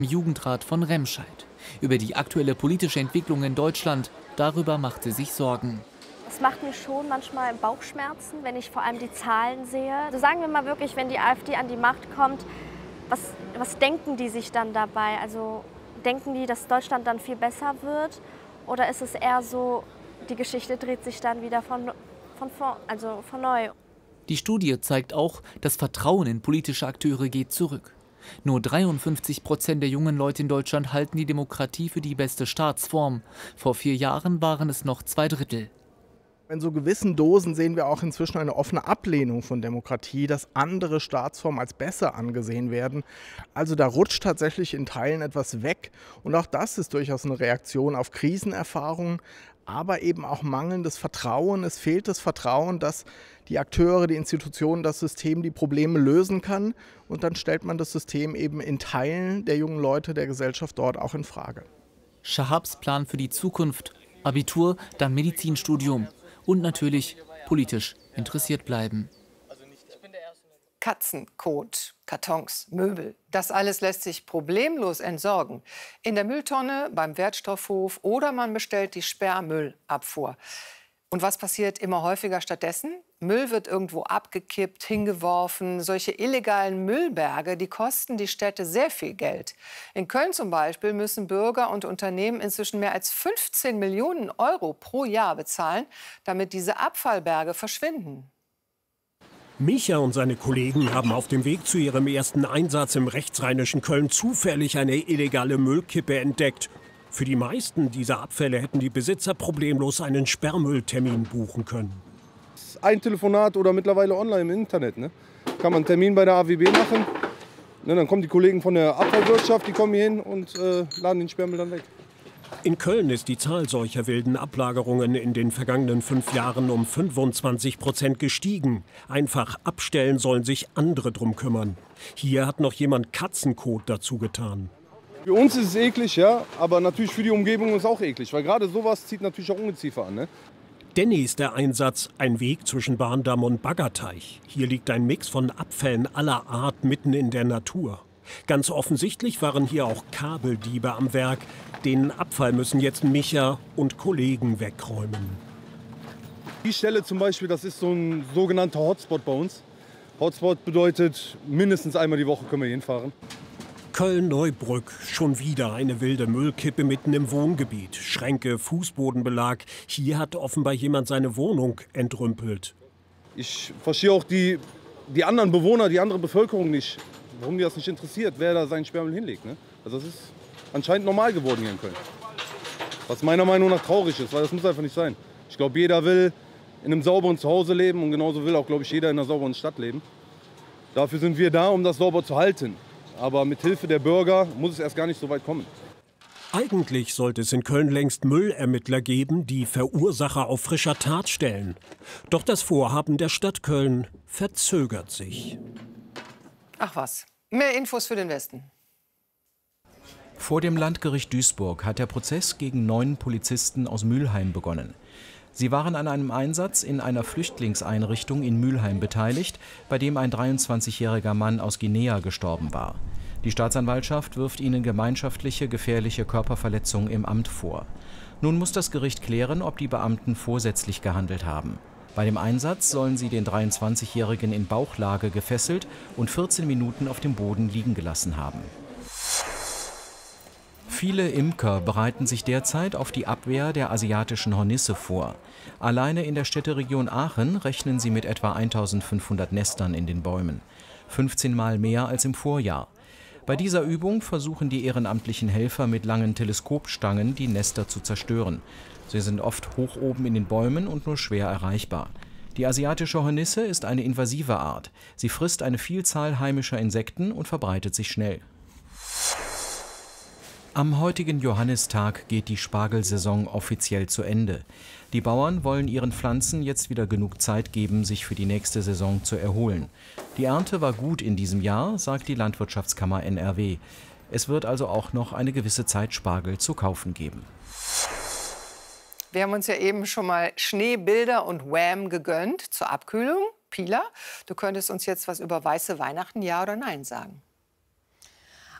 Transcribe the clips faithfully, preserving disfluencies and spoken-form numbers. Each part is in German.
im Jugendrat von Remscheid. Über die aktuelle politische Entwicklung in Deutschland, darüber macht sie sich Sorgen. Es macht mir schon manchmal Bauchschmerzen, wenn ich vor allem die Zahlen sehe. Also sagen wir mal wirklich, wenn die AfD an die Macht kommt, was, was denken die sich dann dabei? Also denken die, dass Deutschland dann viel besser wird? Oder ist es eher so, die Geschichte dreht sich dann wieder von, von, vor, also von neu? Die Studie zeigt auch, das Vertrauen in politische Akteure geht zurück. Nur dreiundfünfzig Prozent der jungen Leute in Deutschland halten die Demokratie für die beste Staatsform. Vor vier Jahren waren es noch zwei Drittel. In so gewissen Dosen sehen wir auch inzwischen eine offene Ablehnung von Demokratie, dass andere Staatsformen als besser angesehen werden. Also da rutscht tatsächlich in Teilen etwas weg. Und auch das ist durchaus eine Reaktion auf Krisenerfahrungen, aber eben auch mangelndes Vertrauen. Es fehlt das Vertrauen, dass die Akteure, die Institutionen, das System die Probleme lösen kann. Und dann stellt man das System eben in Teilen der jungen Leute der Gesellschaft dort auch in Frage. Shahabs Plan für die Zukunft: Abitur, dann Medizinstudium. Und natürlich politisch interessiert bleiben. Katzenkot, Kartons, Möbel, das alles lässt sich problemlos entsorgen. In der Mülltonne, beim Wertstoffhof oder man bestellt die Sperrmüllabfuhr. Und was passiert immer häufiger stattdessen? Müll wird irgendwo abgekippt, hingeworfen. Solche illegalen Müllberge, die kosten die Städte sehr viel Geld. In Köln zum Beispiel müssen Bürger und Unternehmen inzwischen mehr als fünfzehn Millionen Euro pro Jahr bezahlen, damit diese Abfallberge verschwinden. Micha und seine Kollegen haben auf dem Weg zu ihrem ersten Einsatz im rechtsrheinischen Köln zufällig eine illegale Müllkippe entdeckt. Für die meisten dieser Abfälle hätten die Besitzer problemlos einen Sperrmülltermin buchen können. Ein Telefonat oder mittlerweile online im Internet. Ne? Kann man einen Termin bei der A W B machen. Ne, dann kommen die Kollegen von der Abfallwirtschaft, die kommen hier hin und äh, laden den Sperrmüll dann weg. In Köln ist die Zahl solcher wilden Ablagerungen in den vergangenen fünf Jahren um fünfundzwanzig Prozent gestiegen. Einfach abstellen sollen sich andere drum kümmern. Hier hat noch jemand Katzenkot dazu getan. Für uns ist es eklig, ja, aber natürlich für die Umgebung ist es auch eklig, weil gerade sowas zieht natürlich auch Ungeziefer an. Ne? Der nächste Einsatz, ein Weg zwischen Bahndamm und Baggerteich. Hier liegt ein Mix von Abfällen aller Art mitten in der Natur. Ganz offensichtlich waren hier auch Kabeldiebe am Werk. Den Abfall müssen jetzt Micha und Kollegen wegräumen. Die Stelle zum Beispiel, das ist so ein sogenannter Hotspot bei uns. Hotspot bedeutet, mindestens einmal die Woche können wir hinfahren. Köln-Neubrück, schon wieder eine wilde Müllkippe mitten im Wohngebiet. Schränke, Fußbodenbelag. Hier hat offenbar jemand seine Wohnung entrümpelt. Ich verstehe auch die, die anderen Bewohner, die andere Bevölkerung nicht, warum die das nicht interessiert, wer da seinen Sperrmüll hinlegt. Ne? Also das ist anscheinend normal geworden hier in Köln. Was meiner Meinung nach traurig ist, weil das muss einfach nicht sein. Ich glaube, jeder will in einem sauberen Zuhause leben und genauso will auch, glaube ich, jeder in einer sauberen Stadt leben. Dafür sind wir da, um das sauber zu halten. Aber mit Hilfe der Bürger muss es erst gar nicht so weit kommen. Eigentlich sollte es in Köln längst Müllermittler geben, die Verursacher auf frischer Tat stellen. Doch das Vorhaben der Stadt Köln verzögert sich. Ach was, mehr Infos für den Westen. Vor dem Landgericht Duisburg hat der Prozess gegen neun Polizisten aus Mülheim begonnen. Sie waren an einem Einsatz in einer Flüchtlingseinrichtung in Mülheim beteiligt, bei dem ein dreiundzwanzigjähriger Mann aus Guinea gestorben war. Die Staatsanwaltschaft wirft ihnen gemeinschaftliche gefährliche Körperverletzung im Amt vor. Nun muss das Gericht klären, ob die Beamten vorsätzlich gehandelt haben. Bei dem Einsatz sollen sie den dreiundzwanzigjährigen in Bauchlage gefesselt und vierzehn Minuten auf dem Boden liegen gelassen haben. Viele Imker bereiten sich derzeit auf die Abwehr der asiatischen Hornisse vor. Alleine in der Städteregion Aachen rechnen sie mit etwa eintausendfünfhundert Nestern in den Bäumen. fünfzehn Mal mehr als im Vorjahr. Bei dieser Übung versuchen die ehrenamtlichen Helfer mit langen Teleskopstangen die Nester zu zerstören. Sie sind oft hoch oben in den Bäumen und nur schwer erreichbar. Die asiatische Hornisse ist eine invasive Art. Sie frisst eine Vielzahl heimischer Insekten und verbreitet sich schnell. Am heutigen Johannistag geht die Spargelsaison offiziell zu Ende. Die Bauern wollen ihren Pflanzen jetzt wieder genug Zeit geben, sich für die nächste Saison zu erholen. Die Ernte war gut in diesem Jahr, sagt die Landwirtschaftskammer N R W. Es wird also auch noch eine gewisse Zeit Spargel zu kaufen geben. Wir haben uns ja eben schon mal Schneebilder und Wham gegönnt zur Abkühlung. Pila, du könntest uns jetzt was über weiße Weihnachten, ja oder nein sagen?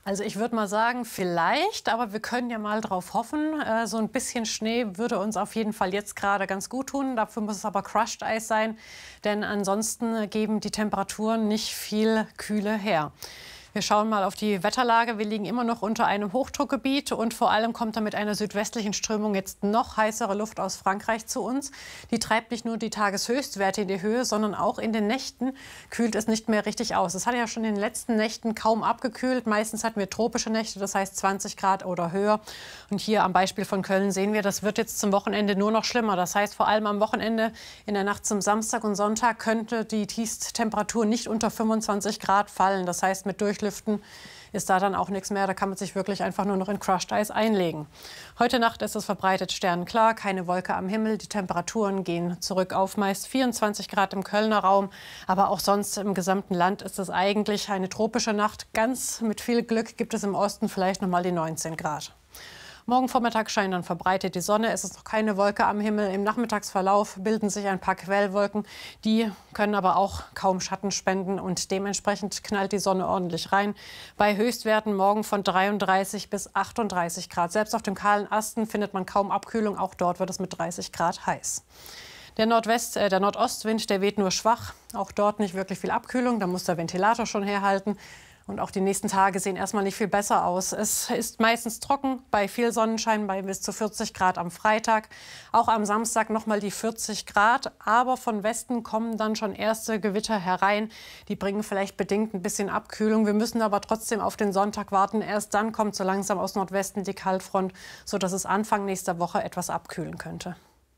Also ich würde mal sagen, vielleicht, aber wir können ja mal drauf hoffen. Äh, so ein bisschen Schnee würde uns auf jeden Fall jetzt gerade ganz gut tun. Dafür muss es aber Crushed Eis sein, denn ansonsten geben die Temperaturen nicht viel Kühle her. Wir schauen mal auf die Wetterlage. Wir liegen immer noch unter einem Hochdruckgebiet und vor allem kommt da mit einer südwestlichen Strömung jetzt noch heißere Luft aus Frankreich zu uns. Die treibt nicht nur die Tageshöchstwerte in die Höhe, sondern auch in den Nächten kühlt es nicht mehr richtig aus. Es hat ja schon in den letzten Nächten kaum abgekühlt. Meistens hatten wir tropische Nächte, das heißt zwanzig Grad oder höher. Und hier am Beispiel von Köln sehen wir, das wird jetzt zum Wochenende nur noch schlimmer. Das heißt, vor allem am Wochenende in der Nacht zum Samstag und Sonntag könnte die Tiefsttemperatur nicht unter fünfundzwanzig Grad fallen. Das heißt, mit Durchlüften ist da dann auch nichts mehr. Da kann man sich wirklich einfach nur noch in Crushed Eis einlegen. Heute Nacht ist es verbreitet sternenklar, keine Wolke am Himmel. Die Temperaturen gehen zurück auf meist vierundzwanzig Grad im Kölner Raum. Aber auch sonst im gesamten Land ist es eigentlich eine tropische Nacht. Ganz mit viel Glück gibt es im Osten vielleicht noch mal die neunzehn Grad. Morgen Vormittag scheint dann verbreitet die Sonne. Es ist noch keine Wolke am Himmel. Im Nachmittagsverlauf bilden sich ein paar Quellwolken. Die können aber auch kaum Schatten spenden. Und dementsprechend knallt die Sonne ordentlich rein. Bei Höchstwerten morgen von dreiunddreißig bis achtunddreißig Grad. Selbst auf dem kahlen Asten findet man kaum Abkühlung. Auch dort wird es mit dreißig Grad heiß. Der, Nordwest, äh, der Nordostwind, der weht nur schwach. Auch dort nicht wirklich viel Abkühlung. Da muss der Ventilator schon herhalten. Und auch die nächsten Tage sehen erstmal nicht viel besser aus. Es ist meistens trocken, bei viel Sonnenschein, bei bis zu vierzig Grad am Freitag. Auch am Samstag noch mal die vierzig Grad. Aber von Westen kommen dann schon erste Gewitter herein. Die bringen vielleicht bedingt ein bisschen Abkühlung. Wir müssen aber trotzdem auf den Sonntag warten. Erst dann kommt so langsam aus Nordwesten die Kaltfront, sodass es Anfang nächster Woche etwas abkühlen könnte.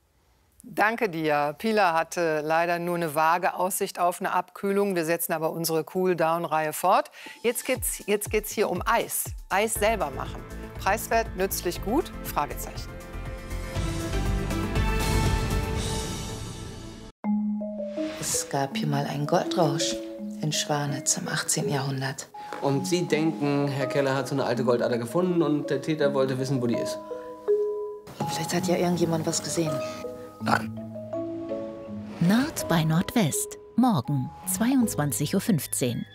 Danke dir. Pila hatte leider nur eine vage Aussicht auf eine Abkühlung. Wir setzen aber unsere Cool-Down-Reihe fort. Jetzt geht's, jetzt geht's hier um Eis. Eis selber machen. Preiswert, nützlich, gut? Fragezeichen. Es gab hier mal einen Goldrausch in Schwanitz im achtzehnten Jahrhundert. Und Sie denken, Herr Keller hat so eine alte Goldader gefunden und der Täter wollte wissen, wo die ist. Vielleicht hat ja irgendjemand was gesehen. Nein. Nord bei Nordwest. Morgen, zweiundzwanzig Uhr fünfzehn.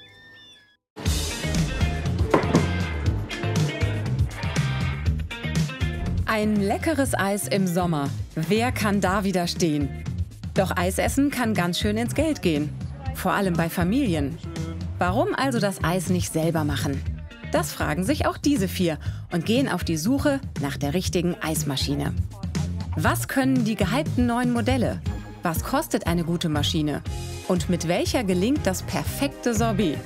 Ein leckeres Eis im Sommer. Wer kann da widerstehen? Doch Eisessen kann ganz schön ins Geld gehen. Vor allem bei Familien. Warum also das Eis nicht selber machen? Das fragen sich auch diese vier und gehen auf die Suche nach der richtigen Eismaschine. Was können die gehypten neuen Modelle? Was kostet eine gute Maschine? Und mit welcher gelingt das perfekte Sorbet?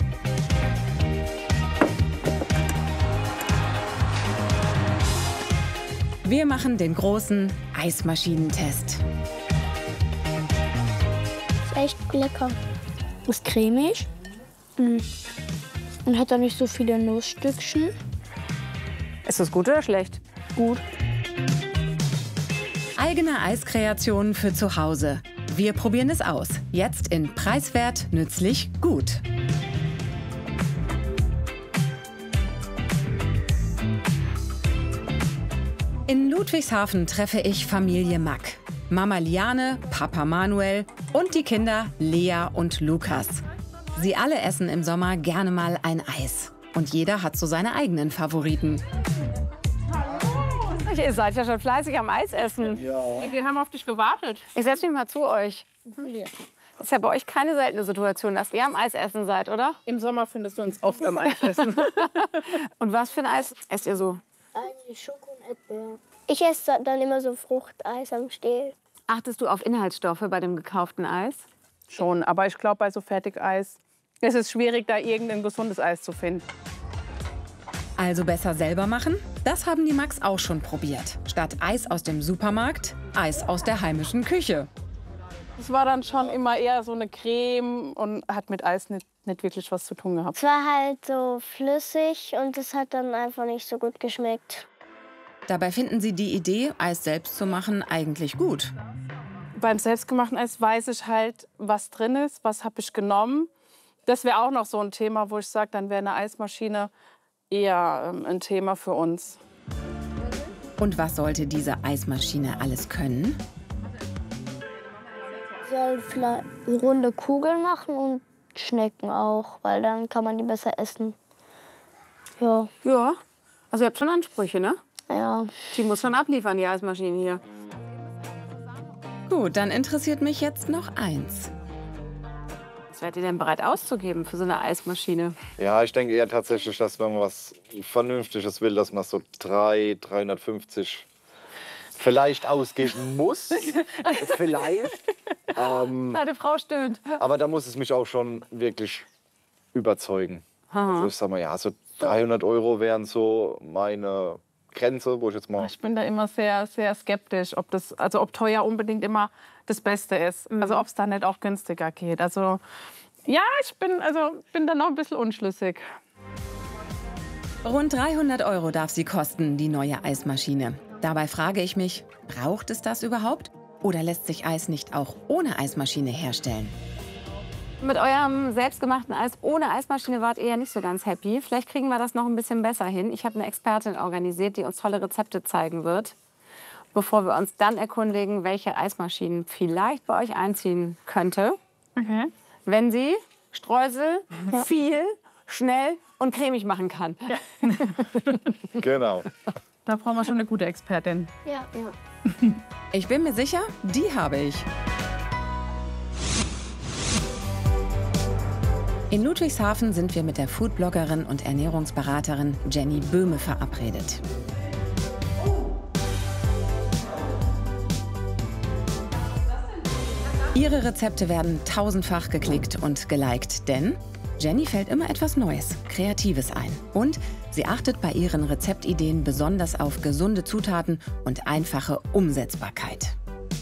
Wir machen den großen Eismaschinentest. Ist echt lecker. Ist cremig. Und hat da nicht so viele Nussstückchen. Ist das gut oder schlecht? Gut. Eigene Eiskreationen für zu Hause. Wir probieren es aus. Jetzt in Preiswert, nützlich, gut. In Ludwigshafen treffe ich Familie Mack. Mama Liane, Papa Manuel und die Kinder Lea und Lukas. Sie alle essen im Sommer gerne mal ein Eis. Und jeder hat so seine eigenen Favoriten. Ihr seid ja schon fleißig am Eisessen. Ja. Wir haben auf dich gewartet. Ich setze mich mal zu euch. Das ist ja bei euch keine seltene Situation, dass ihr am Eisessen seid, oder? Im Sommer findest du uns oft am Eisessen. Und was für ein Eis esst ihr so? Eigentlich Schoko und Erdbeer. Ich esse dann immer so Fruchteis am Stiel. Achtest du auf Inhaltsstoffe bei dem gekauften Eis? Schon, aber ich glaube, bei so Fertigeis ist es schwierig, da irgendein gesundes Eis zu finden. Also besser selber machen? Das haben die Macks auch schon probiert. Statt Eis aus dem Supermarkt, Eis aus der heimischen Küche. Es war dann schon immer eher so eine Creme und hat mit Eis nicht, nicht wirklich was zu tun gehabt. Es war halt so flüssig und es hat dann einfach nicht so gut geschmeckt. Dabei finden sie die Idee, Eis selbst zu machen, eigentlich gut. Beim selbstgemachten Eis weiß ich halt, was drin ist, was habe ich genommen. Das wäre auch noch so ein Thema, wo ich sage, dann wäre eine Eismaschine eher ähm, ein Thema für uns. Und was sollte diese Eismaschine alles können? Soll vielleicht runde Kugeln machen und Schnecken auch, weil dann kann man die besser essen. Ja. Ja. Also ihr habt schon Ansprüche, ne? Ja. Die muss schon abliefern, die Eismaschine hier. Gut, dann interessiert mich jetzt noch eins. Was wärt ihr denn bereit auszugeben für so eine Eismaschine? Ja, ich denke eher tatsächlich, dass wenn man was Vernünftiges will, dass man so drei, dreihundertfünfzig vielleicht ausgeben muss. Vielleicht. Ähm, Deine Frau stöhnt. aber da muss es mich auch schon wirklich überzeugen. Aha. Also ich sag mal, ja, so dreihundert Euro wären so meine Grenze, wo ich jetzt mal... Ich bin da immer sehr, sehr skeptisch, ob das, also ob teuer unbedingt immer das Beste ist. Mhm. Also ob es da nicht auch günstiger geht. Also ja, ich bin, also, bin da noch ein bisschen unschlüssig. Rund dreihundert Euro darf sie kosten, die neue Eismaschine. Dabei frage ich mich, braucht es das überhaupt? Oder lässt sich Eis nicht auch ohne Eismaschine herstellen? Mit eurem selbstgemachten Eis ohne Eismaschine wart ihr ja nicht so ganz happy. Vielleicht kriegen wir das noch ein bisschen besser hin. Ich habe eine Expertin organisiert, die uns tolle Rezepte zeigen wird, bevor wir uns dann erkundigen, welche Eismaschinen vielleicht bei euch einziehen könnte, Okay. wenn sie Streusel viel, schnell und cremig machen kann. Ja. Genau. Da brauchen wir schon eine gute Expertin. Ja, ja. Ich bin mir sicher, die habe ich. In Ludwigshafen sind wir mit der Foodbloggerin und Ernährungsberaterin Jenny Böhme verabredet. Ihre Rezepte werden tausendfach geklickt und geliked, denn Jenny fällt immer etwas Neues, Kreatives ein. Und sie achtet bei ihren Rezeptideen besonders auf gesunde Zutaten und einfache Umsetzbarkeit.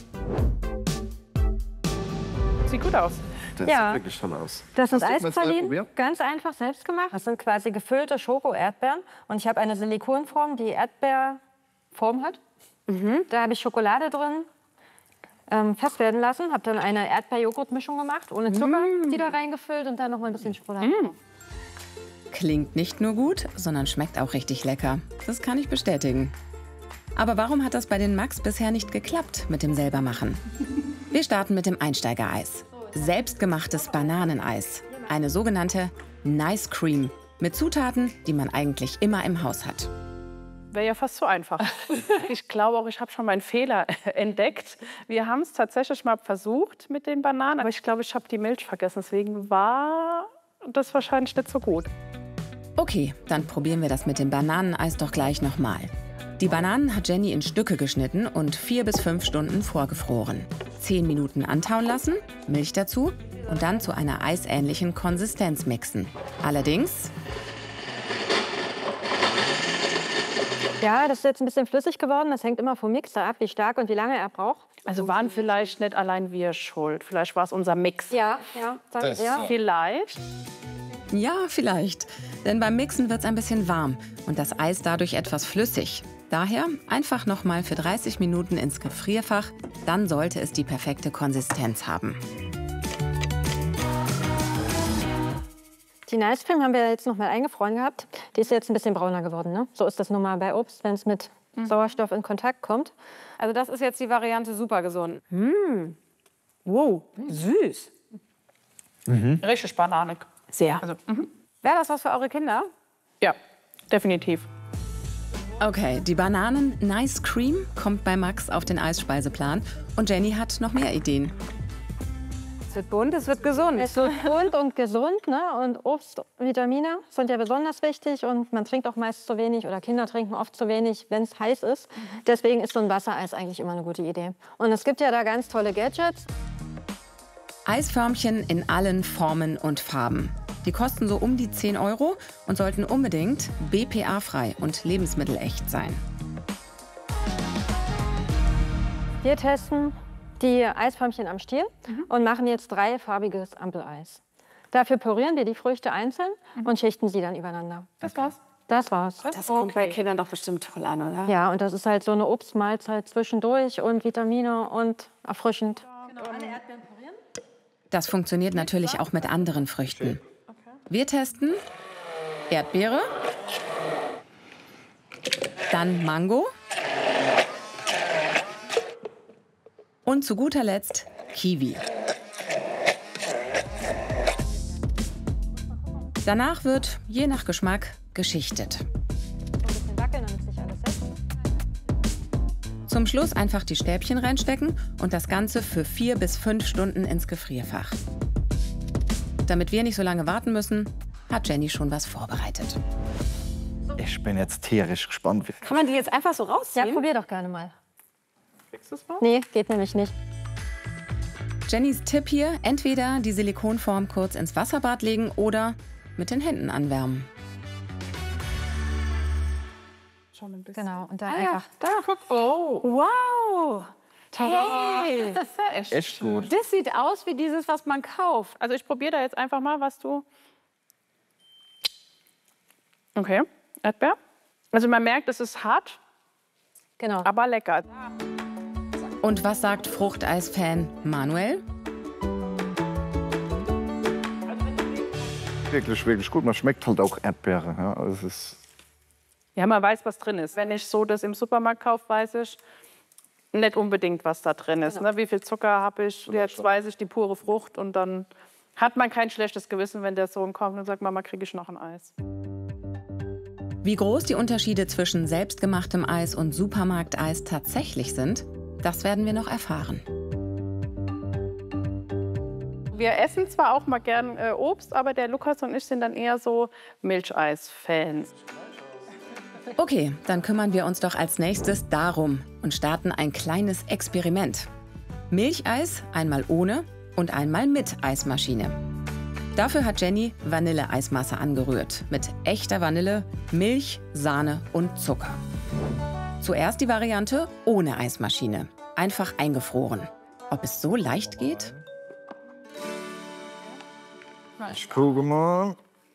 Sieht gut aus. Das Ja. sieht wirklich toll aus. Das sind Hast du mal selber Eispralinen, probiert? ganz einfach selbst gemacht. Das sind quasi gefüllte Schoko-Erdbeeren. Und ich habe eine Silikonform, die Erdbeerform hat. Da habe ich Schokolade drin ähm, fest werden lassen. Habe dann eine Erdbeer-Joghurt-Mischung gemacht, ohne Zucker, die da reingefüllt und dann noch mal ein bisschen Schokolade. Klingt nicht nur gut, sondern schmeckt auch richtig lecker. Das kann ich bestätigen. Aber warum hat das bei den Max bisher nicht geklappt mit dem Selbermachen? Wir starten mit dem Einsteigereis. Selbstgemachtes Bananeneis. Eine sogenannte Nice Cream. Mit Zutaten, die man eigentlich immer im Haus hat. Wäre ja fast zu einfach. Ich glaube auch, ich habe schon meinen Fehler entdeckt. Wir haben es tatsächlich mal versucht mit den Bananen, aber ich glaube, ich habe die Milch vergessen. Deswegen war das wahrscheinlich nicht so gut. Okay, dann probieren wir das mit dem Bananeneis doch gleich nochmal. Die Bananen hat Jenny in Stücke geschnitten und vier bis fünf Stunden vorgefroren. Zehn Minuten antauen lassen, Milch dazu und dann zu einer eisähnlichen Konsistenz mixen. Allerdings... Ja, das ist jetzt ein bisschen flüssig geworden. Das hängt immer vom Mixer ab, wie stark und wie lange er braucht. Also waren vielleicht nicht allein wir schuld. Vielleicht war es unser Mix. Ja, ja. Das, ja. Vielleicht. Ja, vielleicht. Denn beim Mixen wird es ein bisschen warm und das Eis dadurch etwas flüssig. Daher einfach noch mal für dreißig Minuten ins Gefrierfach. Dann sollte es die perfekte Konsistenz haben. Die Nice Cream haben wir jetzt noch mal eingefroren gehabt. Die ist jetzt ein bisschen brauner geworden. Ne? So ist das nun mal bei Obst, wenn es mit Sauerstoff in Kontakt kommt. Also das ist jetzt die Variante super gesund. Mm. Wow, süß. Mhm. Richtig bananig. Sehr. Also, mhm. Wäre das was für eure Kinder? Ja, definitiv. Okay, die Bananen Nice Cream kommt bei Max auf den Eisspeiseplan. Und Jenny hat noch mehr Ideen. Es wird bunt, es wird gesund. Es wird bunt und gesund, ne? Und Obst, Vitamine sind ja besonders wichtig und man trinkt auch meist zu wenig oder Kinder trinken oft zu wenig, wenn es heiß ist. Deswegen ist so ein Wassereis eigentlich immer eine gute Idee. Und es gibt ja da ganz tolle Gadgets. Eisförmchen in allen Formen und Farben. Die kosten so um die zehn Euro und sollten unbedingt B P A-frei und lebensmittelecht sein. Wir testen die Eisförmchen am Stiel und machen jetzt dreifarbiges Ampeleis. Dafür pürieren wir die Früchte einzeln und schichten sie dann übereinander. Das war's. Das war's. Das kommt bei Kindern doch bestimmt toll an, oder? Ja, und das ist halt so eine Obstmahlzeit zwischendurch und Vitamine und erfrischend. Das funktioniert natürlich auch mit anderen Früchten. Wir testen Erdbeere, dann Mango und zu guter Letzt Kiwi. Danach wird, je nach Geschmack, geschichtet. Zum Schluss einfach die Stäbchen reinstecken und das Ganze für vier bis fünf Stunden ins Gefrierfach. Damit wir nicht so lange warten müssen, hat Jenny schon was vorbereitet. Ich bin jetzt tierisch gespannt. Kann man die jetzt einfach so rausziehen? Ja, probier doch gerne mal. Kriegst du es mal? Nee, geht nämlich nicht. Jennys Tipp hier, entweder die Silikonform kurz ins Wasserbad legen oder mit den Händen anwärmen. Schon ein bisschen. Genau, und dann Ah, einfach. ja, da, guck. Oh, wow. Hey, Das ist ja echt, Echt gut. das sieht aus wie dieses, was man kauft. Also ich probiere da jetzt einfach mal, was du... Okay, Erdbeer. Also man merkt, es ist hart, genau, aber lecker. Und was sagt Fruchteis-Fan Manuel? Wirklich, wirklich gut. Man schmeckt halt auch Erdbeere. Ja, also es ist Ja, man weiß, was drin ist. Wenn ich so das im Supermarkt kaufe, weiß ich nicht unbedingt, was da drin ist. Ne? Wie viel Zucker habe ich? Jetzt weiß ich die pure Frucht. Und dann hat man kein schlechtes Gewissen, wenn der Sohn kommt und sagt, Mama, kriege ich noch ein Eis. Wie groß die Unterschiede zwischen selbstgemachtem Eis und Supermarkteis tatsächlich sind, das werden wir noch erfahren. Wir essen zwar auch mal gern äh, Obst, aber der Lukas und ich sind dann eher so Milcheis-Fans. Okay, dann kümmern wir uns doch als nächstes darum und starten ein kleines Experiment. Milcheis einmal ohne und einmal mit Eismaschine. Dafür hat Jenny Vanilleeismasse angerührt mit echter Vanille, Milch, Sahne und Zucker. Zuerst die Variante ohne Eismaschine, einfach eingefroren. Ob es so leicht geht? Ich gucke mal.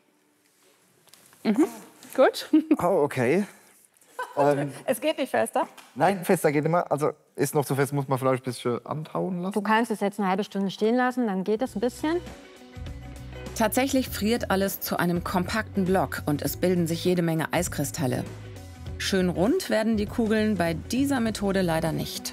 Mhm. Gut. Oh, okay. Ähm, Es geht nicht fester. nein, fester geht immer. Also ist noch zu fest, muss man vielleicht ein bisschen antauen lassen. Du kannst es jetzt eine halbe Stunde stehen lassen, dann geht es ein bisschen. Tatsächlich friert alles zu einem kompakten Block und es bilden sich jede Menge Eiskristalle. Schön rund werden die Kugeln bei dieser Methode leider nicht.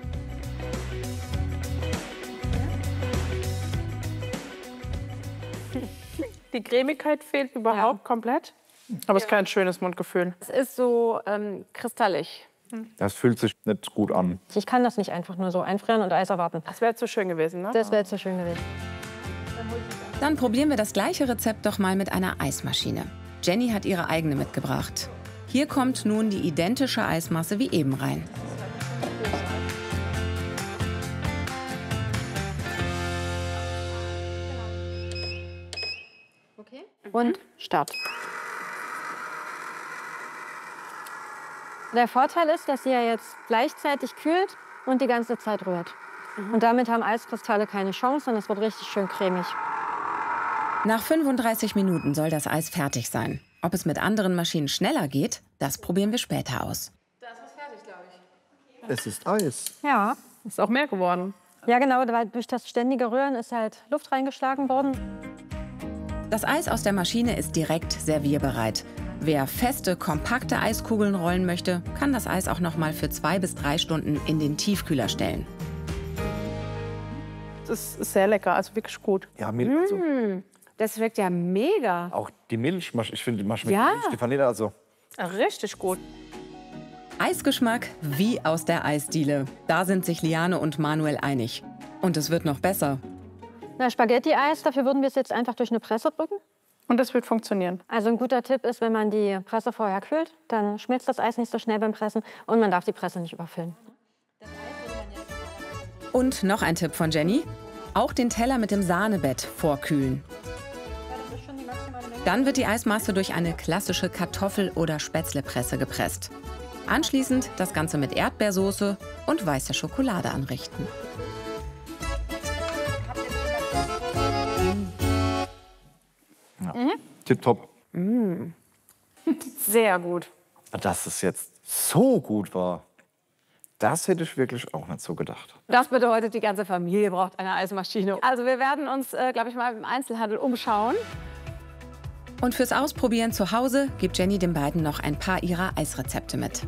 Die Cremigkeit fehlt überhaupt komplett. Aber es ist kein schönes Mundgefühl. Es ist so ähm, kristallig. Das fühlt sich nicht gut an. Ich kann das nicht einfach nur so einfrieren und Eis erwarten. Das wäre zu schön gewesen, ne? Das wäre zu schön gewesen. Dann probieren wir das gleiche Rezept doch mal mit einer Eismaschine. Jenny hat ihre eigene mitgebracht. Hier kommt nun die identische Eismasse wie eben rein. Okay. Und Start. Der Vorteil ist, dass sie ja jetzt gleichzeitig kühlt und die ganze Zeit rührt. Und damit haben Eiskristalle keine Chance und es wird richtig schön cremig. Nach fünfunddreißig Minuten soll das Eis fertig sein. Ob es mit anderen Maschinen schneller geht, das probieren wir später aus. Es ist Eis. Ja. Ist auch mehr geworden. Ja, genau, weil durch das ständige Rühren ist halt Luft reingeschlagen worden. Das Eis aus der Maschine ist direkt servierbereit. Wer feste, kompakte Eiskugeln rollen möchte, kann das Eis auch noch mal für zwei bis drei Stunden in den Tiefkühler stellen. Das ist sehr lecker, also wirklich gut. Ja, Milch. Also Mm, das schmeckt ja mega. auch die Milch, ich finde, man schmeckt Ja. die Milch, die Vanille, also Richtig gut. Eisgeschmack wie aus der Eisdiele. Da sind sich Liane und Manuel einig. Und es wird noch besser. Na, Spaghetti-Eis, dafür würden wir es jetzt einfach durch eine Presse drücken. Und das wird funktionieren. Also ein guter Tipp ist, wenn man die Presse vorher kühlt, dann schmilzt das Eis nicht so schnell beim Pressen und man darf die Presse nicht überfüllen. Und noch ein Tipp von Jenny. Auch den Teller mit dem Sahnebett vorkühlen. Dann wird die Eismasse durch eine klassische Kartoffel- oder Spätzlepresse gepresst. Anschließend das Ganze mit Erdbeersoße und weißer Schokolade anrichten. ja. mhm. Tipptopp. Mm. Sehr gut. Dass es jetzt so gut war, das hätte ich wirklich auch nicht so gedacht. Das bedeutet, die ganze Familie braucht eine Eismaschine. Also wir werden uns, äh, glaube ich, mal im Einzelhandel umschauen. Und fürs Ausprobieren zu Hause gibt Jenny den beiden noch ein paar ihrer Eisrezepte mit.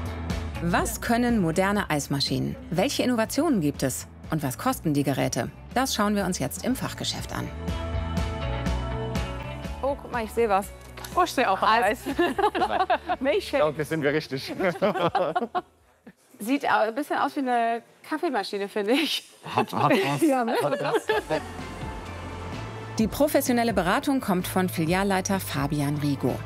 Was können moderne Eismaschinen? Welche Innovationen gibt es? Und was kosten die Geräte? Das schauen wir uns jetzt im Fachgeschäft an. Oh, guck mal, ich sehe was. Oh, ich sehe auch Eis. Ich glaube, wir sind wir richtig. Sieht ein bisschen aus wie eine Kaffeemaschine, finde ich. Hat, hat was. Ja, ne? Hat was. Die professionelle Beratung kommt von Filialleiter Fabian Rigo.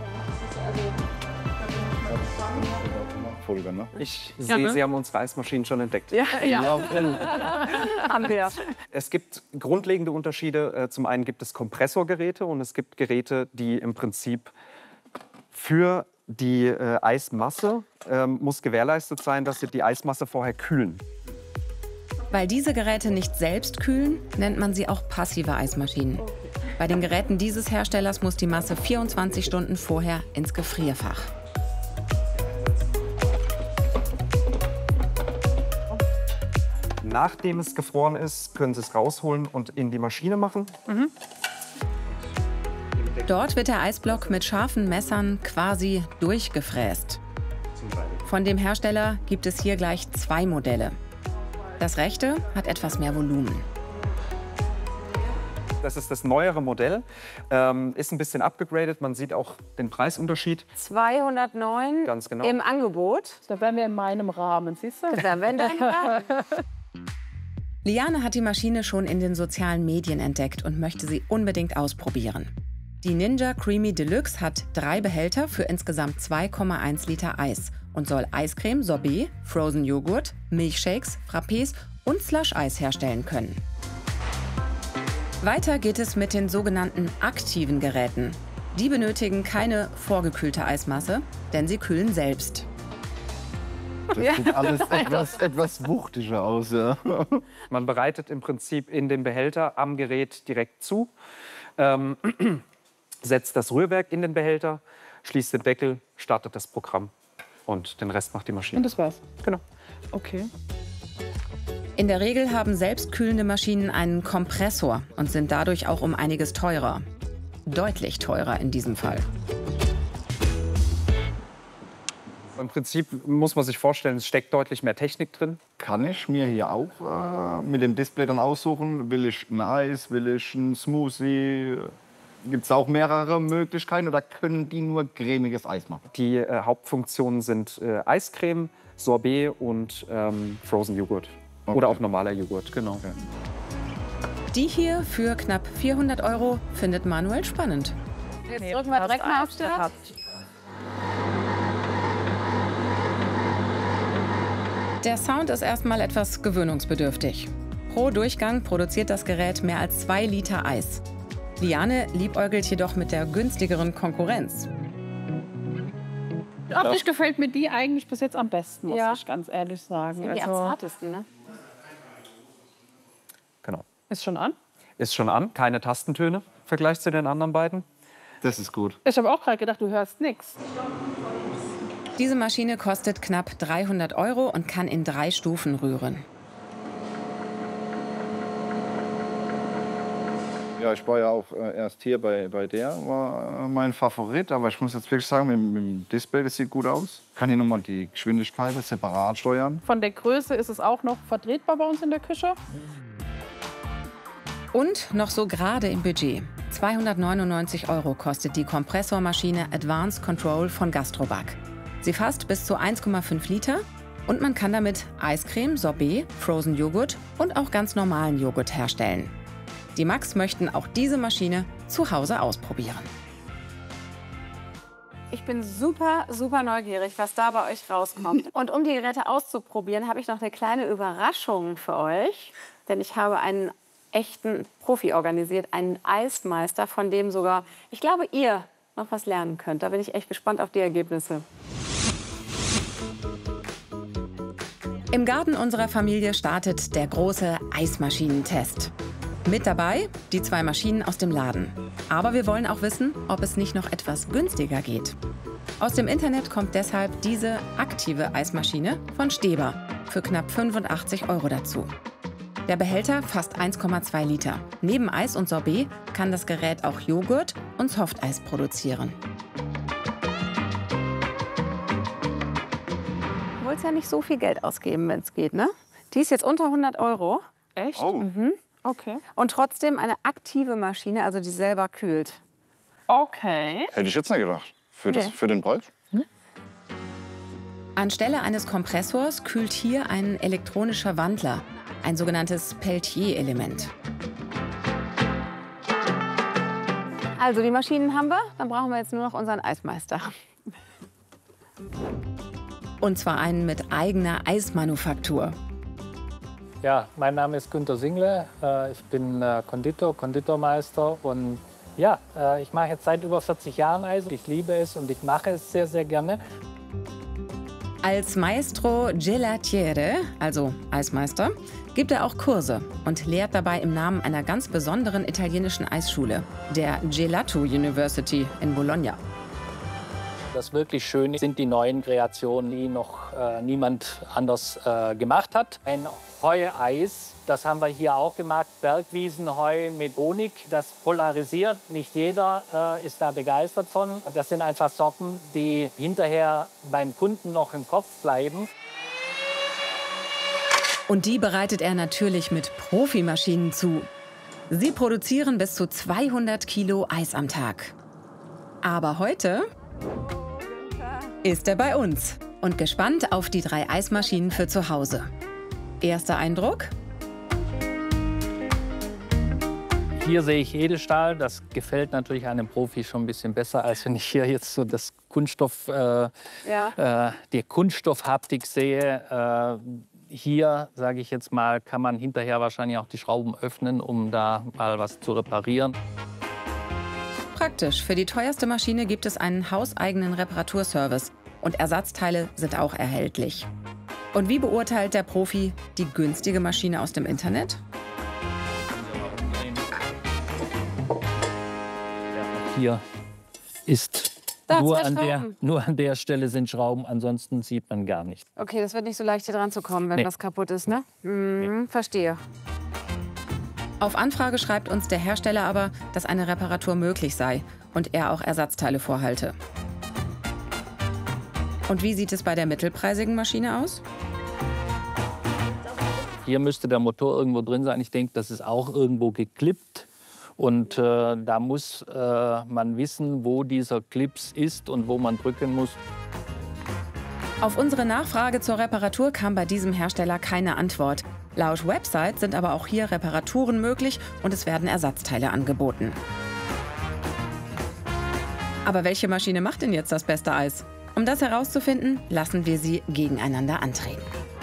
Folge, ne? Ich Ja, sehe, ne? Sie haben unsere Eismaschinen schon entdeckt. Ja, ja. Haben wir. Es gibt grundlegende Unterschiede. Äh, Zum einen gibt es Kompressorgeräte und es gibt Geräte, die im Prinzip für die äh, Eismasse ähm, muss gewährleistet sein, dass sie die Eismasse vorher kühlen. Weil diese Geräte nicht selbst kühlen, nennt man sie auch passive Eismaschinen. Bei den Geräten dieses Herstellers muss die Masse vierundzwanzig Stunden vorher ins Gefrierfach. Nachdem es gefroren ist, können Sie es rausholen und in die Maschine machen. Mhm. Dort wird der Eisblock mit scharfen Messern quasi durchgefräst. Von dem Hersteller gibt es hier gleich zwei Modelle. Das rechte hat etwas mehr Volumen. Das ist das neuere Modell, ähm, ist ein bisschen abgegradet. Man sieht auch den Preisunterschied. zweihundertneun Ganz genau. im Angebot. Da wären wir in meinem Rahmen, siehst du? Da wären wir in deinem Rahmen. Liane hat die Maschine schon in den sozialen Medien entdeckt und möchte sie unbedingt ausprobieren. Die Ninja Creamy Deluxe hat drei Behälter für insgesamt zwei Komma eins Liter Eis und soll Eiscreme, Sorbet, Frozen Joghurt, Milchshakes, Frappés und Slush-Eis herstellen können. Weiter geht es mit den sogenannten aktiven Geräten. Die benötigen keine vorgekühlte Eismasse, denn sie kühlen selbst. Das sieht alles etwas, etwas wuchtiger aus, ja. Man bereitet im Prinzip in den Behälter am Gerät direkt zu, ähm, setzt das Rührwerk in den Behälter, schließt den Deckel, startet das Programm und den Rest macht die Maschine. Und das war's? Genau. Okay. In der Regel haben selbstkühlende Maschinen einen Kompressor und sind dadurch auch um einiges teurer. Deutlich teurer in diesem Fall. Im Prinzip muss man sich vorstellen, es steckt deutlich mehr Technik drin. Kann ich mir hier auch äh, mit dem Display dann aussuchen? Will ich ein Eis, will ich ein Smoothie? Gibt es auch mehrere Möglichkeiten oder können die nur cremiges Eis machen? Die äh, Hauptfunktionen sind äh, Eiscreme, Sorbet und ähm, Frozen Joghurt. Okay. Oder auch normaler Joghurt, genau. Okay. Die hier für knapp vierhundert Euro findet Manuel spannend. Jetzt drücken wir direkt mal auf Start. Der Sound ist erstmal etwas gewöhnungsbedürftig. Pro Durchgang produziert das Gerät mehr als zwei Liter Eis. Liane liebäugelt jedoch mit der günstigeren Konkurrenz. Optisch gefällt mir die eigentlich bis jetzt am besten, muss Ja. ich ganz ehrlich sagen. Die am zartesten, ne? Genau. Ist schon an? Ist schon an, keine Tastentöne im Vergleich zu den anderen beiden. Das ist gut. Ich habe auch gerade gedacht, du hörst nichts. Diese Maschine kostet knapp dreihundert Euro und kann in drei Stufen rühren. Ja, ich war ja auch äh, erst hier bei, bei der, war äh, mein Favorit. Aber ich muss jetzt wirklich sagen, mit, mit dem Display, das sieht gut aus. Kann hier nochmal die Geschwindigkeit separat steuern. Von der Größe ist es auch noch vertretbar bei uns in der Küche. Und noch so gerade im Budget. zweihundertneunundneunzig Euro kostet die Kompressormaschine Advanced Control von Gastrobac. Sie fasst bis zu eins Komma fünf Liter und man kann damit Eiscreme, Sorbet, Frozen Joghurt und auch ganz normalen Joghurt herstellen. Die Max möchten auch diese Maschine zu Hause ausprobieren. Ich bin super, super neugierig, was da bei euch rauskommt. Und um die Geräte auszuprobieren, habe ich noch eine kleine Überraschung für euch. Denn ich habe einen echten Profi organisiert, einen Eismeister, von dem sogar, ich glaube, ihr noch was lernen könnt. Da bin ich echt gespannt auf die Ergebnisse. Im Garten unserer Familie startet der große Eismaschinentest. Mit dabei die zwei Maschinen aus dem Laden. Aber wir wollen auch wissen, ob es nicht noch etwas günstiger geht. Aus dem Internet kommt deshalb diese aktive Eismaschine von Steber für knapp fünfundachtzig Euro dazu. Der Behälter fasst eins Komma zwei Liter. Neben Eis und Sorbet kann das Gerät auch Joghurt und Softeis produzieren. Du wolltest ja nicht so viel Geld ausgeben, wenn es geht, ne? Die ist jetzt unter hundert Euro. Echt? Oh. Mhm. Okay. Und trotzdem eine aktive Maschine, also die selber kühlt. Okay. Hätte ich jetzt nicht gedacht. Für, das, Okay. für den Preis? Anstelle eines Kompressors kühlt hier ein elektronischer Wandler, ein sogenanntes Peltier-Element. Also die Maschinen haben wir, dann brauchen wir jetzt nur noch unseren Eismeister. Und zwar einen mit eigener Eismanufaktur. Ja, mein Name ist Günter Single. Äh, Ich bin äh, Konditor, Konditormeister und ja, äh, ich mache jetzt seit über vierzig Jahren Eis. Ich liebe es und ich mache es sehr, sehr gerne. Als Maestro Gelatiere, also Eismeister, gibt er auch Kurse und lehrt dabei im Namen einer ganz besonderen italienischen Eisschule, der Gelato University in Bologna. Das wirklich Schöne sind die neuen Kreationen, die noch äh, niemand anders äh, gemacht hat. Ein Heueis, das haben wir hier auch gemacht. Bergwiesenheu mit Honig, das polarisiert. Nicht jeder äh, ist da begeistert von. Das sind einfach Sorten, die hinterher beim Kunden noch im Kopf bleiben. Und die bereitet er natürlich mit Profimaschinen zu. Sie produzieren bis zu zweihundert Kilo Eis am Tag. Aber heute ist er bei uns und gespannt auf die drei Eismaschinen für zu Hause. Erster Eindruck? Hier sehe ich Edelstahl. Das gefällt natürlich einem Profi schon ein bisschen besser, als wenn ich hier jetzt so das Kunststoff, äh, Ja. äh, die Kunststoffhaptik sehe. Äh, hier, sage ich jetzt mal, kann man hinterher wahrscheinlich auch die Schrauben öffnen, um da mal was zu reparieren. Praktisch. Für die teuerste Maschine gibt es einen hauseigenen Reparaturservice. Und Ersatzteile sind auch erhältlich. Und wie beurteilt der Profi die günstige Maschine aus dem Internet? Hier ist Da, nur zwei an, der, Schrauben. nur an der Stelle sind Schrauben, ansonsten sieht man gar nicht. Okay, das wird nicht so leicht, hier dran zu kommen, wenn Nee. was kaputt ist, ne? Mhm, verstehe. Auf Anfrage schreibt uns der Hersteller aber, dass eine Reparatur möglich sei und er auch Ersatzteile vorhalte. Und wie sieht es bei der mittelpreisigen Maschine aus? Hier müsste der Motor irgendwo drin sein. Ich denke, das ist auch irgendwo geklippt. Und äh, da muss äh, man wissen, wo dieser Clips ist und wo man drücken muss. Auf unsere Nachfrage zur Reparatur kam bei diesem Hersteller keine Antwort. Laut Website sind aber auch hier Reparaturen möglich und es werden Ersatzteile angeboten. Aber welche Maschine macht denn jetzt das beste Eis? Um das herauszufinden, lassen wir sie gegeneinander antreten.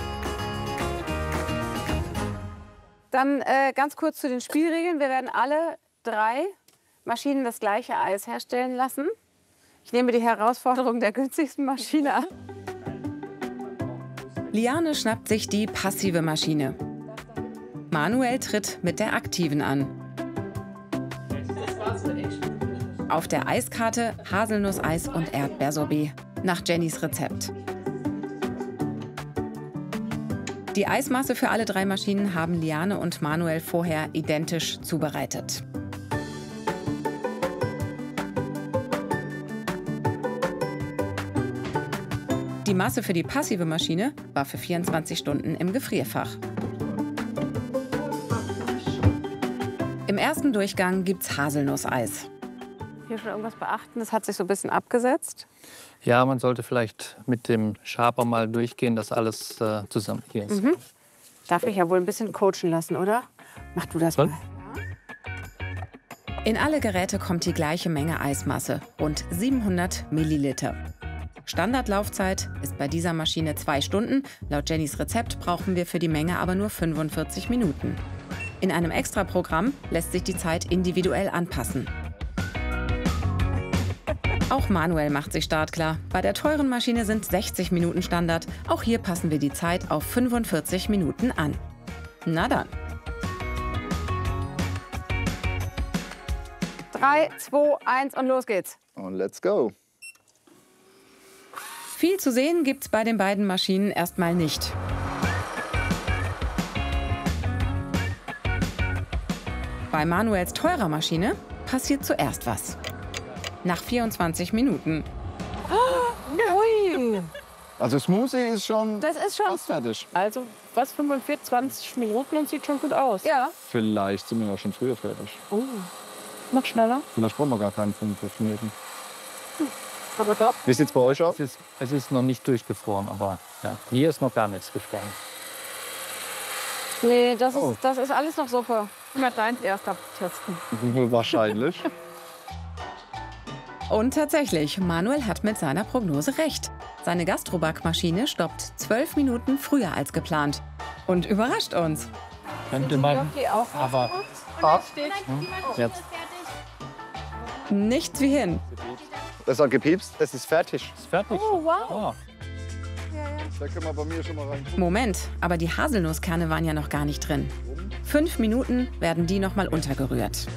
Dann äh, ganz kurz zu den Spielregeln. Wir werden alle drei Maschinen das gleiche Eis herstellen lassen. Ich nehme die Herausforderung der günstigsten Maschine an. Liane schnappt sich die passive Maschine. Manuel tritt mit der aktiven an. Auf der Eiskarte Haselnusseis und Erdbeersorbet nach Jennys Rezept. Die Eismasse für alle drei Maschinen haben Liane und Manuel vorher identisch zubereitet. Die Masse für die passive Maschine war für vierundzwanzig Stunden im Gefrierfach. Im ersten Durchgang gibt's Haselnusseis. Hier schon irgendwas beachten, das hat sich so ein bisschen abgesetzt. Ja, man sollte vielleicht mit dem Schaber mal durchgehen, dass alles äh, zusammen hier ist. Mhm. Darf ich ja wohl ein bisschen coachen lassen, oder? Mach du das mal. In alle Geräte kommt die gleiche Menge Eismasse, rund siebenhundert Milliliter. Standardlaufzeit ist bei dieser Maschine zwei Stunden. Laut Jennys Rezept brauchen wir für die Menge aber nur fünfundvierzig Minuten. In einem Extraprogramm lässt sich die Zeit individuell anpassen. Auch Manuel macht sich startklar. Bei der teuren Maschine sind sechzig Minuten Standard. Auch hier passen wir die Zeit auf fünfundvierzig Minuten an. Na dann. Drei, zwei, eins und los geht's. Und let's go. Viel zu sehen gibt's bei den beiden Maschinen erstmal nicht. Bei Manuels teurer Maschine passiert zuerst was. Nach vierundzwanzig Minuten. Ui. Also Smoothie ist schon, Das ist schon fast fertig. Also was, fünfundvierzig, zwanzig Minuten und sieht schon gut aus. Ja. Vielleicht sind wir ja schon früher fertig. Oh. Noch schneller? Vielleicht brauchen wir gar keinen fünfundvierzig Minuten. Aber doch. Wie sieht es bei euch aus? Es ist, es ist noch nicht durchgefroren, aber ja, hier ist noch gar nichts gefroren. Nee, das ist, Oh. das ist alles noch Suppe. Immer deins erster testen. Wahrscheinlich. Und tatsächlich, Manuel hat mit seiner Prognose recht. Seine Gastrobackmaschine stoppt zwölf Minuten früher als geplant. Und überrascht uns. Könnte man, aber jetzt. Nichts wie hin. Das hat gepiepst, es ist fertig. Ist fertig. Oh, wow. Da können wir bei mir schon mal rein. Moment, aber die Haselnusskerne waren ja noch gar nicht drin. Fünf Minuten werden die noch mal untergerührt.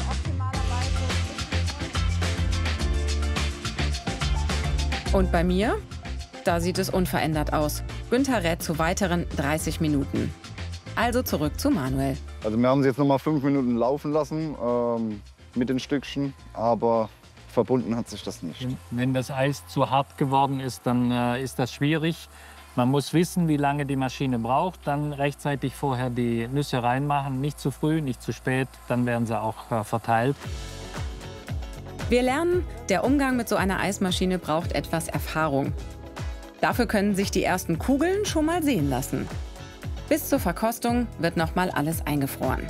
Und bei mir? Da sieht es unverändert aus. Günther rät zu weiteren dreißig Minuten. Also zurück zu Manuel. Also wir haben sie jetzt noch mal fünf Minuten laufen lassen ähm, mit den Stückchen, aber verbunden hat sich das nicht. Wenn das Eis zu hart geworden ist, dann äh, ist das schwierig. Man muss wissen, wie lange die Maschine braucht, dann rechtzeitig vorher die Nüsse reinmachen. Nicht zu früh, nicht zu spät, dann werden sie auch äh, verteilt. Wir lernen, der Umgang mit so einer Eismaschine braucht etwas Erfahrung. Dafür können sich die ersten Kugeln schon mal sehen lassen. Bis zur Verkostung wird noch mal alles eingefroren.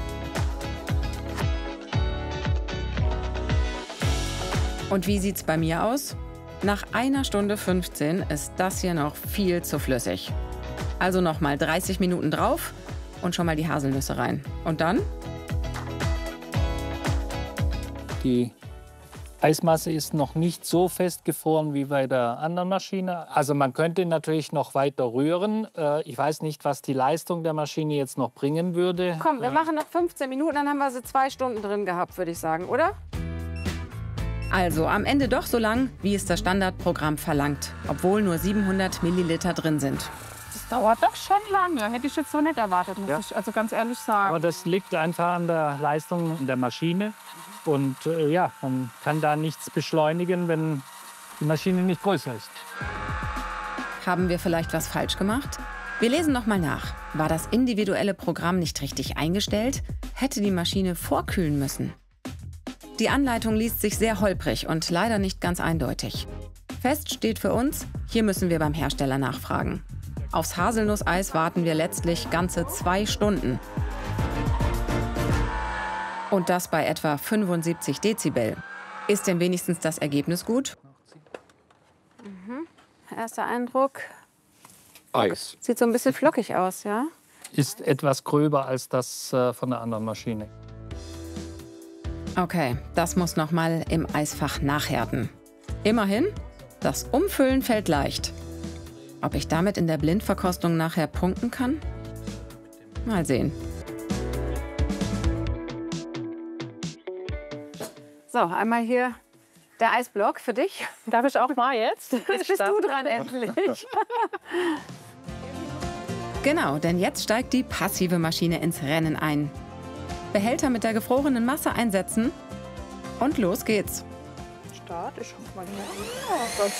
Und wie sieht's bei mir aus? Nach einer Stunde fünfzehn ist das hier noch viel zu flüssig. Also noch mal dreißig Minuten drauf und schon mal die Haselnüsse rein. Und dann? Die Eismasse ist noch nicht so festgefroren wie bei der anderen Maschine. Also man könnte natürlich noch weiter rühren. Äh, Ich weiß nicht, was die Leistung der Maschine jetzt noch bringen würde. Komm, wir machen noch fünfzehn Minuten, dann haben wir sie zwei Stunden drin gehabt, würde ich sagen, oder? Also am Ende doch so lang, wie es das Standardprogramm verlangt, obwohl nur siebenhundert Milliliter drin sind. Das dauert doch schon lange. Hätte ich jetzt so nicht erwartet, muss Ja. ich also ganz ehrlich sagen. Aber das liegt einfach an der Leistung der Maschine. Und äh, ja, man kann da nichts beschleunigen, wenn die Maschine nicht größer ist. Haben wir vielleicht was falsch gemacht? Wir lesen noch mal nach. War das individuelle Programm nicht richtig eingestellt? Hätte die Maschine vorkühlen müssen? Die Anleitung liest sich sehr holprig und leider nicht ganz eindeutig. Fest steht für uns, hier müssen wir beim Hersteller nachfragen. Aufs Haselnusseis warten wir letztlich ganze zwei Stunden. Und das bei etwa fünfundsiebzig Dezibel. Ist denn wenigstens das Ergebnis gut? Mhm. Erster Eindruck. Eis. Sieht so ein bisschen flockig aus, ja? Ist etwas gröber als das äh, von der anderen Maschine. Okay, das muss noch mal im Eisfach nachhärten. Immerhin, das Umfüllen fällt leicht. Ob ich damit in der Blindverkostung nachher punkten kann? Mal sehen. So, einmal hier der Eisblock für dich. Darf ich auch mal jetzt? Jetzt bist du dran endlich. Genau, denn jetzt steigt die passive Maschine ins Rennen ein. Behälter mit der gefrorenen Masse einsetzen und los geht's. Start, ich hoffe mal hier. Oh Gott.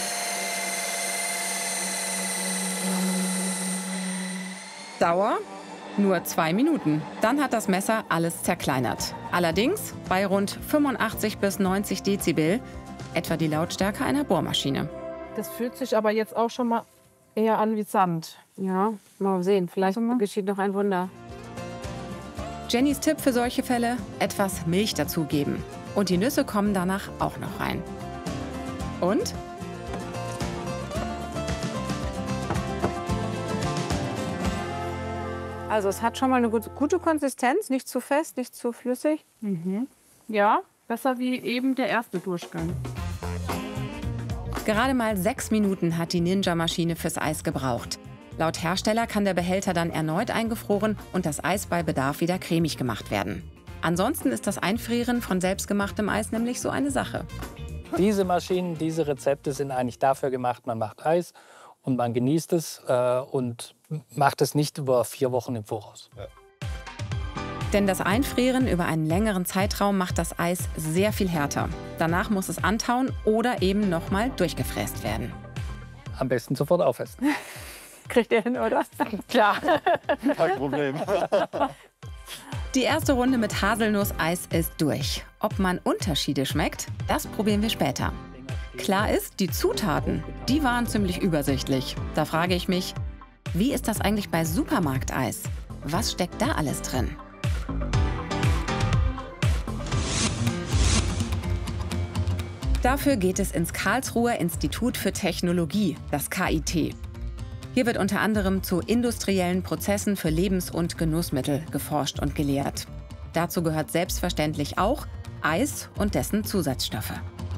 Dauer nur zwei Minuten. Dann hat das Messer alles zerkleinert. Allerdings bei rund fünfundachtzig bis neunzig Dezibel, etwa die Lautstärke einer Bohrmaschine. Das fühlt sich aber jetzt auch schon mal eher an wie Sand. Ja, mal sehen. Vielleicht geschieht noch ein Wunder. Jennys Tipp für solche Fälle: etwas Milch dazugeben. Und die Nüsse kommen danach auch noch rein. Und? Also es hat schon mal eine gute, gute Konsistenz, nicht zu fest, nicht zu flüssig. Mhm. Ja, besser wie eben der erste Durchgang. Gerade mal sechs Minuten hat die Ninja-Maschine fürs Eis gebraucht. Laut Hersteller kann der Behälter dann erneut eingefroren und das Eis bei Bedarf wieder cremig gemacht werden. Ansonsten ist das Einfrieren von selbstgemachtem Eis nämlich so eine Sache. Diese Maschinen, diese Rezepte sind eigentlich dafür gemacht, man macht Eis und man genießt es äh, und macht es nicht über vier Wochen im Voraus. Ja. Denn das Einfrieren über einen längeren Zeitraum macht das Eis sehr viel härter. Danach muss es antauen oder eben noch mal durchgefräst werden. am besten sofort aufessen. Kriegt ihr hin, oder? Klar. Kein Problem. Die erste Runde mit Haselnusseis ist durch. Ob man Unterschiede schmeckt, das probieren wir später. Klar ist, die Zutaten, die waren ziemlich übersichtlich. Da frage ich mich, wie ist das eigentlich bei Supermarkteis? Was steckt da alles drin? Dafür geht es ins Karlsruher Institut für Technologie, das K I T. Hier wird unter anderem zu industriellen Prozessen für Lebens- und Genussmittel geforscht und gelehrt. Dazu gehört selbstverständlich auch Eis und dessen Zusatzstoffe.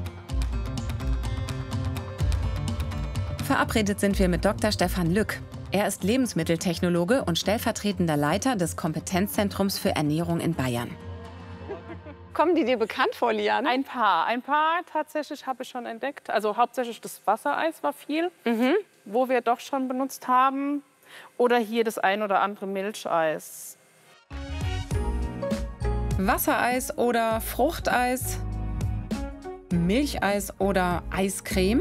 Verabredet sind wir mit Doktor Stefan Lück. Er ist Lebensmitteltechnologe und stellvertretender Leiter des Kompetenzzentrums für Ernährung in Bayern. Kommen die dir bekannt vor, Liane? Ein paar. Ein paar tatsächlich habe ich schon entdeckt. Also hauptsächlich das Wassereis war viel, mhm. wo wir doch schon benutzt haben. Oder hier das ein oder andere Milcheis. Wassereis oder Fruchteis? Milcheis oder Eiscreme?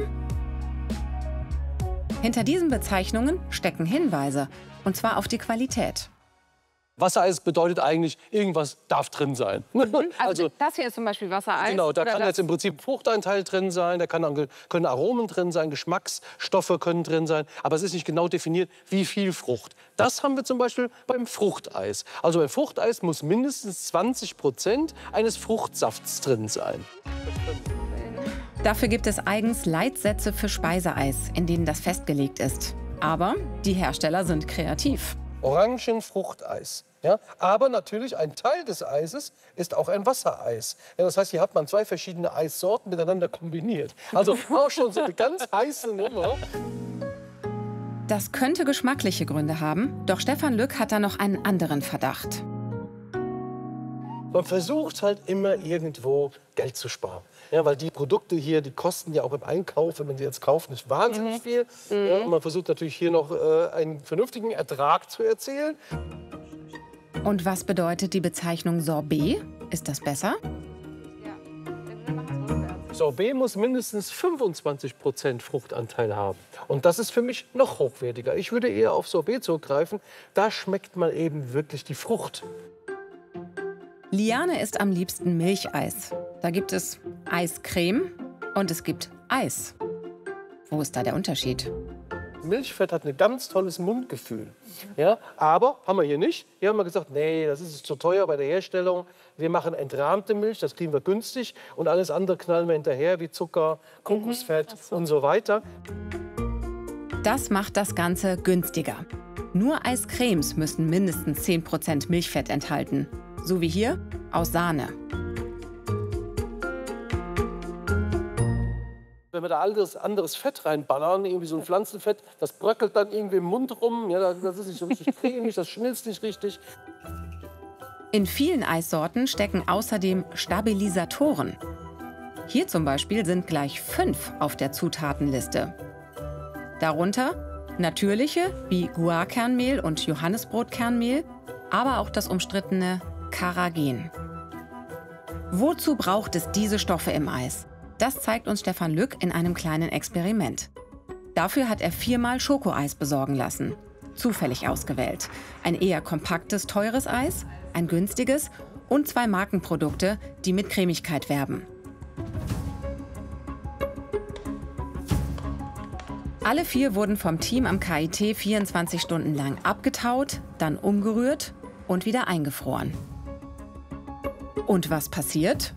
Hinter diesen Bezeichnungen stecken Hinweise, und zwar auf die Qualität. Wassereis bedeutet eigentlich, irgendwas darf drin sein. Mhm. Also, also das hier ist zum Beispiel Wassereis? Genau, da kann das? jetzt im Prinzip Fruchteinteil drin sein, da kann, können Aromen drin sein, Geschmacksstoffe können drin sein, aber es ist nicht genau definiert, wie viel Frucht. Das haben wir zum Beispiel beim Fruchteis. Also beim Fruchteis muss mindestens zwanzig Prozent eines Fruchtsafts drin sein. Dafür gibt es eigens Leitsätze für Speiseeis, in denen das festgelegt ist. Aber die Hersteller sind kreativ. Orangenfruchteis. Ja? Aber natürlich ein Teil des Eises ist auch ein Wassereis. Ja, das heißt, hier hat man zwei verschiedene Eissorten miteinander kombiniert. Also auch schon so eine ganz heiße Nummer. Das könnte geschmackliche Gründe haben, doch Stefan Lück hat da noch einen anderen Verdacht. Man versucht halt immer irgendwo Geld zu sparen. Ja, weil die Produkte hier, die kosten ja auch im Einkauf, wenn man sie jetzt kauft, nicht wahnsinnig Mhm. viel. Mhm. Ja, man versucht natürlich hier noch äh, einen vernünftigen Ertrag zu erzielen. Und was bedeutet die Bezeichnung Sorbet? Ist das besser? Sorbet muss mindestens fünfundzwanzig Prozent Fruchtanteil haben. Und das ist für mich noch hochwertiger. Ich würde eher auf Sorbet zurückgreifen. Da schmeckt man eben wirklich die Frucht. Liane isst am liebsten Milcheis. Da gibt es Eiscreme und es gibt Eis. Wo ist da der Unterschied? Milchfett hat ein ganz tolles Mundgefühl. Ja, aber haben wir hier nicht. Hier haben wir gesagt, nee, das ist zu teuer bei der Herstellung. Wir machen entrahmte Milch, das kriegen wir günstig. Und alles andere knallen wir hinterher, wie Zucker, Kokosfett mhm. und so weiter. Das macht das Ganze günstiger. Nur Eiscremes müssen mindestens zehn Prozent Milchfett enthalten. So wie hier aus Sahne. Wenn wir da anderes, anderes Fett reinballern, irgendwie so ein Pflanzenfett, das bröckelt dann irgendwie im Mund rum. Ja, das ist nicht so richtig cremig, das schmilzt nicht richtig. In vielen Eissorten stecken außerdem Stabilisatoren. Hier zum Beispiel sind gleich fünf auf der Zutatenliste. Darunter natürliche wie Guarkernmehl und Johannisbrotkernmehl, aber auch das umstrittene Carrageen. Wozu braucht es diese Stoffe im Eis? Das zeigt uns Stefan Lück in einem kleinen Experiment. Dafür hat er viermal Schokoeis besorgen lassen. Zufällig ausgewählt. Ein eher kompaktes, teures Eis, ein günstiges und zwei Markenprodukte, die mit Cremigkeit werben. Alle vier wurden vom Team am K I T vierundzwanzig Stunden lang abgetaut, dann umgerührt und wieder eingefroren. Und was passiert?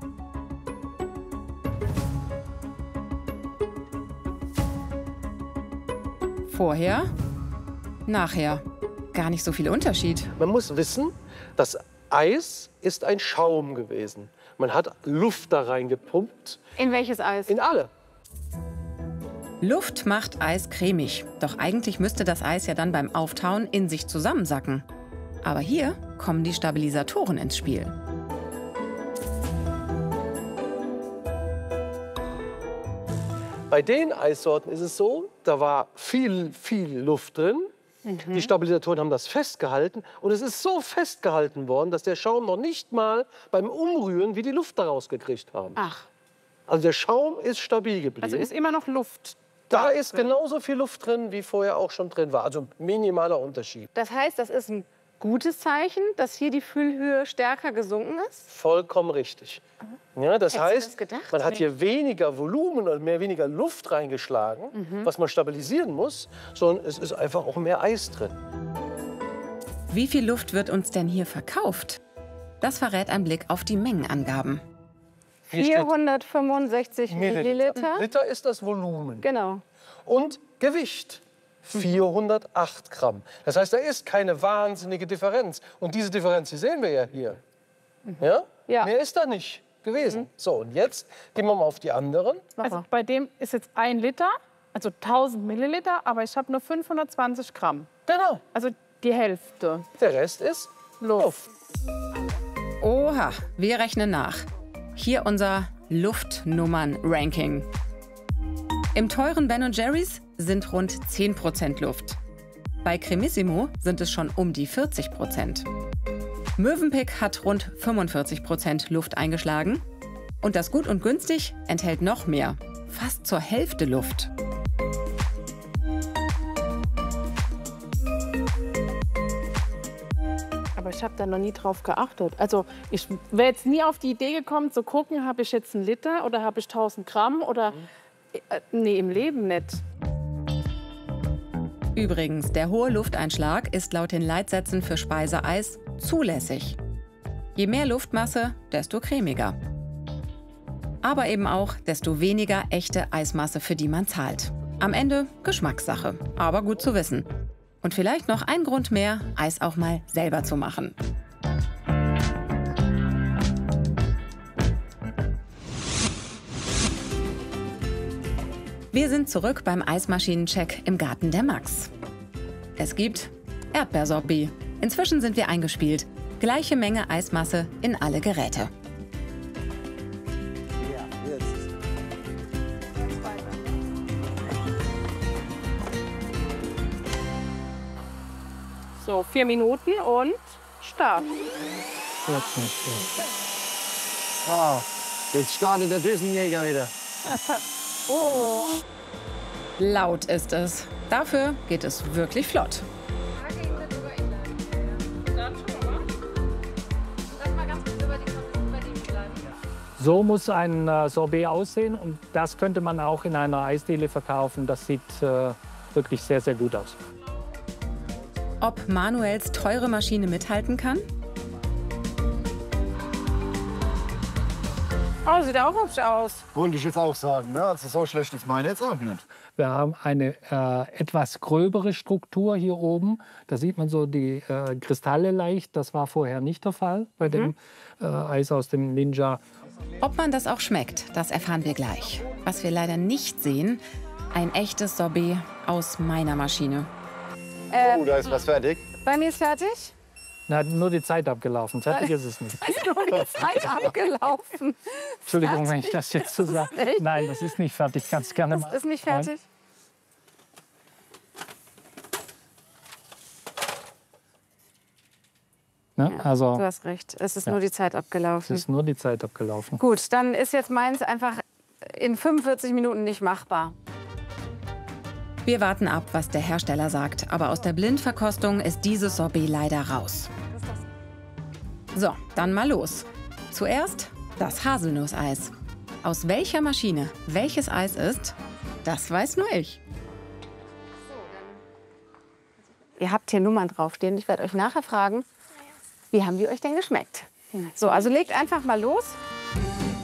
Vorher, nachher. Gar nicht so viel Unterschied. Man muss wissen, das Eis ist ein Schaum gewesen. Man hat Luft da reingepumpt. In welches Eis? In alle. Luft macht Eis cremig. Doch eigentlich müsste das Eis ja dann beim Auftauen in sich zusammensacken. Aber hier kommen die Stabilisatoren ins Spiel. Bei den Eissorten ist es so, da war viel, viel Luft drin. Mhm. Die Stabilisatoren haben das festgehalten. Und es ist so festgehalten worden, dass der Schaum noch nicht mal beim Umrühren wie die Luft daraus gekriegt haben. Ach. Also der Schaum ist stabil geblieben. Also ist immer noch Luft Da ist genauso viel Luft drin, wie vorher auch schon drin war. Also minimaler Unterschied. Das heißt, das ist ein gutes Zeichen, dass hier die Füllhöhe stärker gesunken ist? Vollkommen richtig. Ja, das Hättest du heißt, das gedacht? man hat Nee. hier weniger Volumen und mehr weniger Luft reingeschlagen, Mhm. was man stabilisieren muss, sondern es ist einfach auch mehr Eis drin. Wie viel Luft wird uns denn hier verkauft? Das verrät ein Blick auf die Mengenangaben. vierhundertfünfundsechzig Milliliter. Liter ist das Volumen. Genau. Und Gewicht. vierhundertacht Gramm. Das heißt, da ist keine wahnsinnige Differenz. Und diese Differenz, die sehen wir ja hier. Ja? Ja. Mehr ist da nicht gewesen. So, und jetzt gehen wir mal auf die anderen. Also bei dem ist jetzt ein Liter, also tausend Milliliter, aber ich habe nur fünfhundertzwanzig Gramm. Genau. Also die Hälfte. Der Rest ist Luft. Oha, wir rechnen nach. Hier unser Luftnummern-Ranking. Im teuren Ben und Jerry's sind rund zehn Prozent Luft. Bei Cremissimo sind es schon um die vierzig Prozent. Mövenpick hat rund fünfundvierzig Prozent Luft eingeschlagen. Und das Gut und Günstig enthält noch mehr, fast zur Hälfte Luft. Aber ich habe da noch nie drauf geachtet. Also ich wäre jetzt nie auf die Idee gekommen zu gucken, habe ich jetzt einen Liter oder habe ich tausend Gramm oder... Äh, nee, im Leben nicht. Übrigens, der hohe Lufteinschlag ist laut den Leitsätzen für Speiseeis zulässig. Je mehr Luftmasse, desto cremiger. Aber eben auch, desto weniger echte Eismasse, für die man zahlt. Am Ende Geschmackssache, aber gut zu wissen. Und vielleicht noch ein Grund mehr, Eis auch mal selber zu machen. Wir sind zurück beim Eismaschinencheck im Garten der Max. Es gibt Erdbeersorbet. Inzwischen sind wir eingespielt. Gleiche Menge Eismasse in alle Geräte. So, vier Minuten und Start. Wow, jetzt startet der Düsenjäger wieder. Oh. Laut ist es. Dafür geht es wirklich flott. So muss ein äh, Sorbet aussehen und das könnte man auch in einer Eisdiele verkaufen. Das sieht äh, wirklich sehr, sehr gut aus. Ob Manuels teure Maschine mithalten kann? Oh, sieht auch hübsch aus. Wollte ich jetzt auch sagen. Ne? Also so schlecht ist meine jetzt auch nicht. Wir haben eine äh, etwas gröbere Struktur hier oben. Da sieht man so die äh, Kristalle leicht. Das war vorher nicht der Fall bei dem äh, Eis aus dem Ninja. Ob man das auch schmeckt, das erfahren wir gleich. Was wir leider nicht sehen, ein echtes Sorbet aus meiner Maschine. Äh, Oh, da ist was fertig. Bei mir ist fertig. Na, nur die Zeit abgelaufen. Fertig ist es nicht. Ist nur die Zeit abgelaufen. Entschuldigung, wenn ich das jetzt so sage. Echt? Nein, das ist nicht fertig. Ganz gerne mal. Das ist nicht fertig. Ne? Also, Du hast recht. Es ist Ja. nur die Zeit es abgelaufen. ist nur die Zeit abgelaufen. Gut, dann ist jetzt meins einfach in fünfundvierzig Minuten nicht machbar. Wir warten ab, was der Hersteller sagt. Aber aus der Blindverkostung ist dieses Sorbet leider raus. So, dann mal los. Zuerst das Haselnusseis. Aus welcher Maschine welches Eis ist, das weiß nur ich. Ihr habt hier Nummern draufstehen. Ich werde euch nachher fragen, wie haben die euch denn geschmeckt? So, also legt einfach mal los.